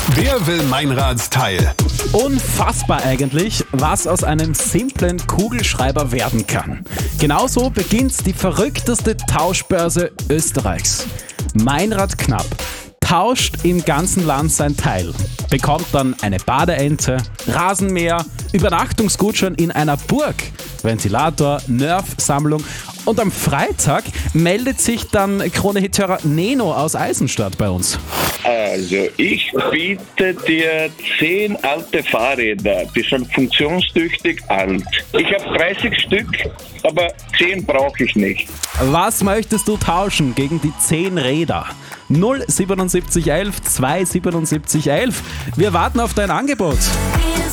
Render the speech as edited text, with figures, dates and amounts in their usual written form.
Wer will Meinrad-Teil? Unfassbar eigentlich, was aus einem simplen Kugelschreiber werden kann. Genauso beginnt die verrückteste Tauschbörse Österreichs. Meinrad Knapp tauscht im ganzen Land sein Teil, bekommt dann eine Badeente, Rasenmäher, Übernachtungsgutschein in einer Burg, Ventilator, Nerf-Sammlung und am Freitag meldet sich dann Krone-Hit-Hörer Neno aus Eisenstadt bei uns. Also, ich biete dir 10 alte Fahrräder, die sind funktionstüchtig alt. Ich habe 30 Stück, aber 10 brauche ich nicht. Was möchtest du tauschen gegen die 10 Räder? 07711 27711. Wir warten auf dein Angebot.